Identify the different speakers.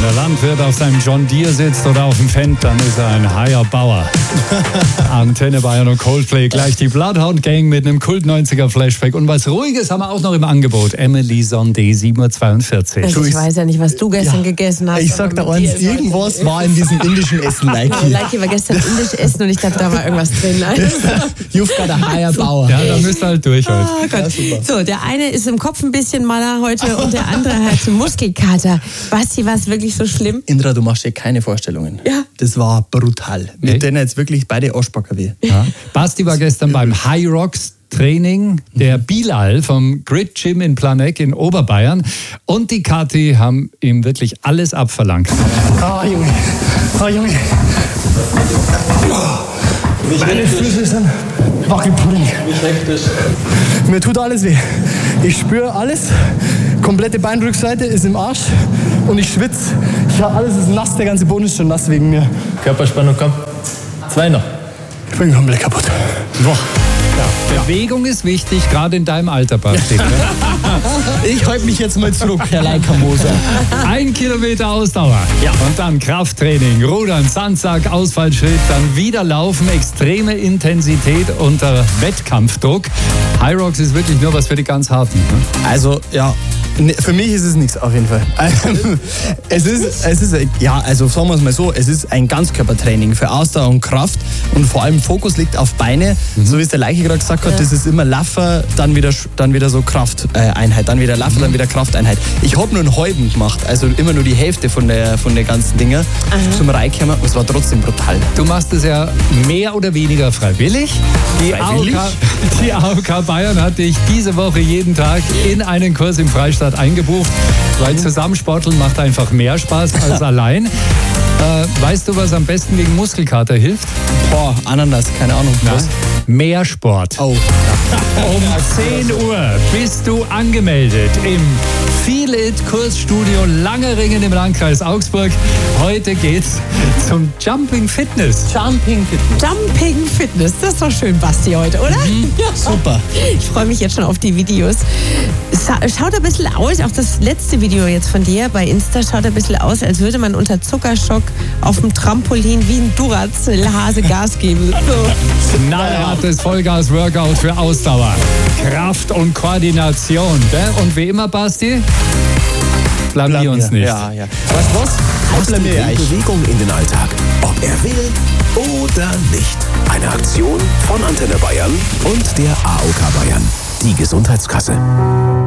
Speaker 1: der Landwirt auf seinem John Deere sitzt oder auf dem Fendt, dann ist er ein Haier Bauer. Antenne Bayern und Coldplay, gleich die Bloodhound Gang mit einem Kult 90er Flashback. Und was Ruhiges haben wir auch noch im Angebot. Emily Sondé, 7.42 Uhr.
Speaker 2: Also ich weiß ja nicht, was du gestern gegessen hast.
Speaker 3: Ich sag da eins, irgendwas war in diesem indischen Essen, Leiki.
Speaker 2: Leiki war gestern indisch essen und ich dachte, da war irgendwas drin.
Speaker 3: You've got a higher Bauer.
Speaker 1: Ja, da müsst ihr halt durch heute.
Speaker 2: Oh Gott. So, der eine ist im Kopf ein bisschen maler heute und der andere hat Muskelkater. Basti, war es wirklich so schlimm?
Speaker 3: Indra, du machst dir keine Vorstellungen.
Speaker 2: Ja.
Speaker 3: Das war brutal. Mit denen jetzt wirklich beide Arschbacker weh.
Speaker 1: Ja. Basti war gestern beim High Rocks Training der Bilal vom Grid Gym in Planegg in Oberbayern und die Kathi haben ihm wirklich alles abverlangt.
Speaker 3: Junge. Junge. Meine Füße sind Wackelpudding. Wie schmeckt das? Mir tut alles weh. Ich spüre alles. Komplette Beinrückseite ist im Arsch und ich schwitze. Alles ist nass, der ganze Boden ist schon nass wegen mir.
Speaker 4: Körperspannung, komm. 2 noch.
Speaker 3: Ich bin komplett kaputt. Boah.
Speaker 1: Ja. Bewegung ist wichtig, gerade in deinem Alter, Basti.
Speaker 3: Ich halte mich jetzt mal zurück, Herr Leikamoser.
Speaker 1: 1 Kilometer Ausdauer.
Speaker 3: Ja.
Speaker 1: Und dann Krafttraining, Rudern, Sandsack, Ausfallschritt, dann wieder Laufen, extreme Intensität unter Wettkampfdruck. High Rocks ist wirklich nur was für die ganz Harten. Ne?
Speaker 3: Also, ja, für mich ist es nichts auf jeden Fall. Es ist, ja, also sagen wir es mal so, es ist ein Ganzkörpertraining für Ausdauer und Kraft und vor allem Fokus liegt auf Beine, so wie es der Leiche gerade gesagt hat, das ist immer Laffer, dann wieder so Krafteinheit, dann wieder Laffer, dann wieder Krafteinheit. Ich habe nur einen halben gemacht, also immer nur die Hälfte von der ganzen Dinger zum Reinkommen, es war trotzdem brutal.
Speaker 1: Du machst es ja mehr oder weniger freiwillig. Die AOK Bayern hat dich diese Woche jeden Tag in einen Kurs im Freistaat eingebucht, weil Zusammensporteln macht einfach mehr Spaß als allein. Weißt du, was am besten gegen Muskelkater hilft?
Speaker 3: Boah, Ananas, keine Ahnung. Was?
Speaker 1: Mehr Sport.
Speaker 3: Oh.
Speaker 1: Um 10 Uhr bist du angemeldet im Feel It Kursstudio Langeringen im Landkreis Augsburg. Heute geht's zum Jumping Fitness.
Speaker 3: Jumping
Speaker 2: Fitness, das ist doch schön, Basti, heute, oder?
Speaker 3: Ja. Super.
Speaker 2: Ich freue mich jetzt schon auf die Videos. Schaut ein bisschen aus, auch das letzte Video jetzt von dir bei Insta schaut ein bisschen aus, als würde man unter Zuckerschock auf dem Trampolin wie ein Duracell-Hase Gas geben. So.
Speaker 1: Knallhartes Vollgas-Workout für Ausdauer, Kraft und Koordination. Und wie immer, Basti, blamier uns nicht.
Speaker 3: Ja. Weißt du was?
Speaker 5: Bringt Bewegung in den Alltag. Ob er will oder nicht. Eine Aktion von Antenne Bayern und der AOK Bayern. Die Gesundheitskasse.